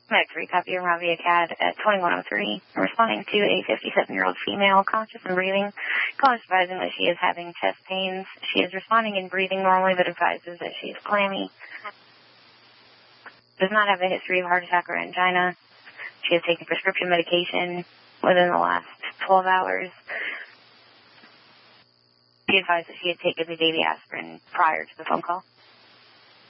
Medic 3, copy your Ravia CAD at 2103. Responding to a 57-year-old female, conscious and breathing. Call advising that she is having chest pains. She is responding and breathing normally, but advises that she is clammy. Does not have a history of heart attack or angina. She has taken prescription medication within the last 12 hours. She advised that she had taken the daily aspirin prior to the phone call.